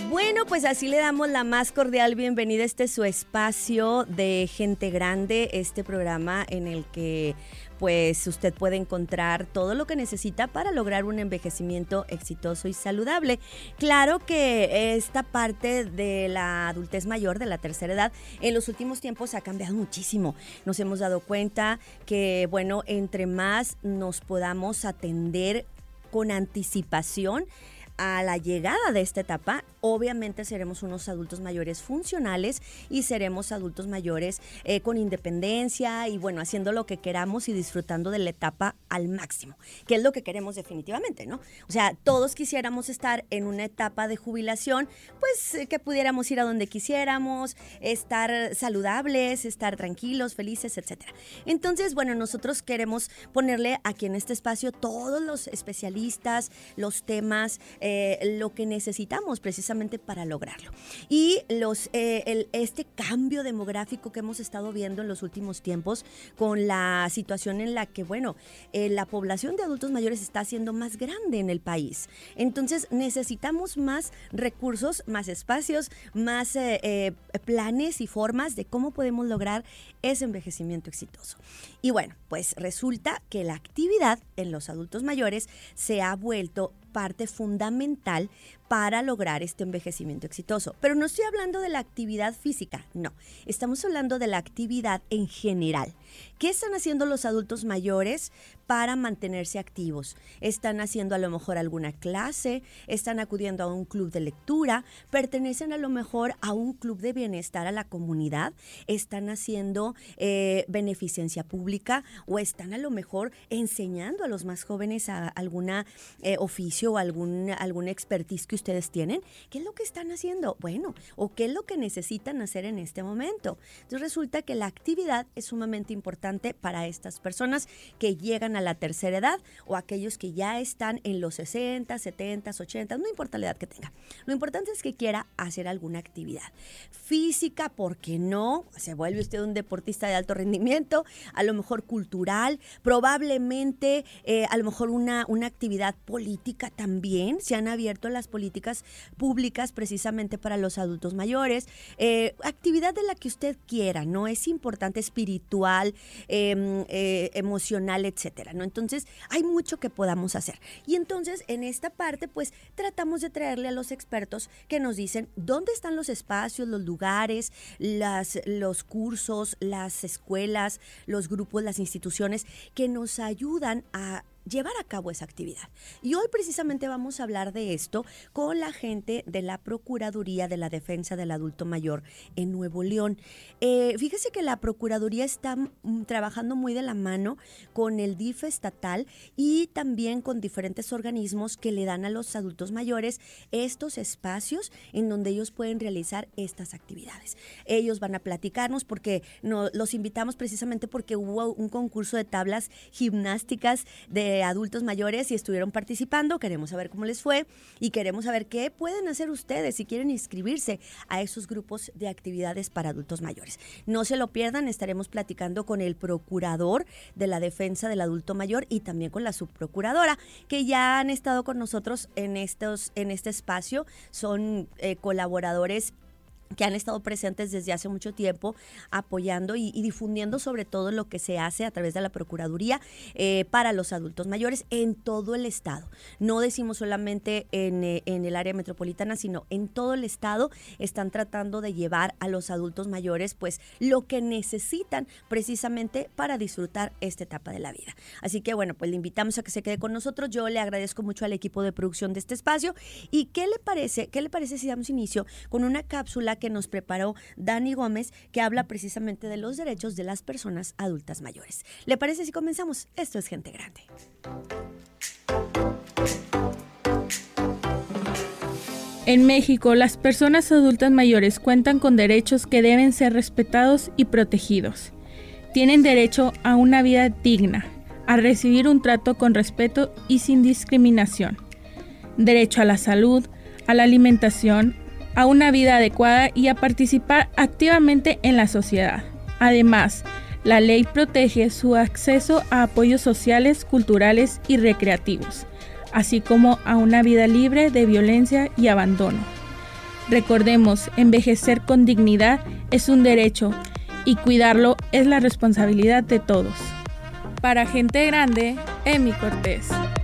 Bueno, pues así le damos la más cordial bienvenida a este su espacio de Gente Grande, este programa en el que pues usted puede encontrar todo lo que necesita para lograr un envejecimiento exitoso y saludable. Claro que esta parte de la adultez mayor, de la tercera edad, en los últimos tiempos ha cambiado muchísimo. Nos hemos dado cuenta que, bueno, entre más nos podamos atender con anticipación a la llegada de esta etapa, obviamente seremos unos adultos mayores funcionales y seremos adultos mayores con independencia y bueno, haciendo lo que queramos y disfrutando de la etapa al máximo, que es lo que queremos definitivamente, ¿no? O sea, todos quisiéramos estar en una etapa de jubilación, pues que pudiéramos ir a donde quisiéramos, estar saludables, estar tranquilos, felices, etcétera. Entonces, bueno, nosotros queremos ponerle aquí en este espacio todos los especialistas, los temas, lo que necesitamos precisamente para lograrlo. Y este cambio demográfico que hemos estado viendo en los últimos tiempos con la situación en la que, bueno, la población de adultos mayores está siendo más grande en el país. Entonces necesitamos más recursos, más espacios, más planes y formas de cómo podemos lograr ese envejecimiento exitoso. Y bueno, pues resulta que la actividad en los adultos mayores se ha vuelto parte fundamental para lograr este envejecimiento exitoso. Pero no estoy hablando de la actividad física, no. Estamos hablando de la actividad en general. ¿Qué están haciendo los adultos mayores para mantenerse activos? Están haciendo a lo mejor alguna clase, están acudiendo a un club de lectura, pertenecen a lo mejor a un club de bienestar a la comunidad, están haciendo beneficencia pública o están a lo mejor enseñando a los más jóvenes a alguna oficio o algún expertise que ustedes tienen. ¿Qué es lo que están haciendo? Bueno, o qué es lo que necesitan hacer en este momento. Entonces resulta que la actividad es sumamente importante para estas personas que llegan a la tercera edad o aquellos que ya están en los 60, 70, 80, no importa la edad que tenga. Lo importante es que quiera hacer alguna actividad física, ¿por qué no? Se vuelve usted un deportista de alto rendimiento, a lo mejor cultural, probablemente a lo mejor una actividad política también. Se han abierto las políticas públicas precisamente para los adultos mayores, actividad de la que usted quiera, ¿no? Es importante, espiritual, emocional, etcétera, ¿no? Entonces, hay mucho que podamos hacer. Y entonces, en esta parte, pues, tratamos de traerle a los expertos que nos dicen dónde están los espacios, los lugares, los cursos, las escuelas, los grupos, las instituciones que nos ayudan a llevar a cabo esa actividad. Y hoy precisamente vamos a hablar de esto con la gente de la Procuraduría de la Defensa del Adulto Mayor en Nuevo León. Fíjese que la Procuraduría está trabajando muy de la mano con el DIF estatal y también con diferentes organismos que le dan a los adultos mayores estos espacios en donde ellos pueden realizar estas actividades. Ellos van a platicarnos porque los invitamos precisamente porque hubo un concurso de tablas gimnásticas de adultos mayores y estuvieron participando. Queremos saber cómo les fue y queremos saber qué pueden hacer ustedes si quieren inscribirse a esos grupos de actividades para adultos mayores. No se lo pierdan, estaremos platicando con el procurador de la defensa del adulto mayor y también con la subprocuradora, que ya han estado con nosotros en este espacio. Son colaboradores que han estado presentes desde hace mucho tiempo apoyando y difundiendo sobre todo lo que se hace a través de la Procuraduría para los adultos mayores en todo el estado. No decimos solamente en el área metropolitana, sino en todo el estado están tratando de llevar a los adultos mayores pues lo que necesitan precisamente para disfrutar esta etapa de la vida. Así que bueno, pues le invitamos a que se quede con nosotros. Yo le agradezco mucho al equipo de producción de este espacio. ¿Y qué le parece si damos inicio con una cápsula que nos preparó Dani Gómez, que habla precisamente de los derechos de las personas adultas mayores? ¿Le parece si comenzamos? Esto es Gente Grande. En México, las personas adultas mayores cuentan con derechos que deben ser respetados y protegidos. Tienen derecho a una vida digna, a recibir un trato con respeto y sin discriminación. Derecho a la salud, a la alimentación, a una vida adecuada y a participar activamente en la sociedad. Además, la ley protege su acceso a apoyos sociales, culturales y recreativos, así como a una vida libre de violencia y abandono. Recordemos, envejecer con dignidad es un derecho y cuidarlo es la responsabilidad de todos. Para Gente Grande, Emi Cortés.